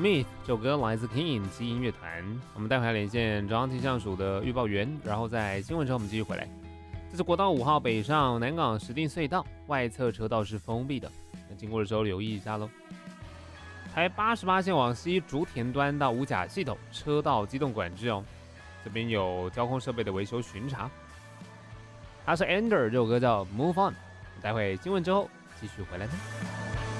Smith 这首歌来自 King 基音乐团。我们待会来连线中央气象署的预报员，然后在新闻之后我们继续回来。这是国道5号北上南港石碇隧道，外侧车道是封闭的，那经过的时候留意一下喽。台88线往西竹田端到五甲系统车道机动管制哦，这边有交通设备的维修巡查。他是 Ender 这首歌叫 Move On， 待会新闻之后继续回来呢。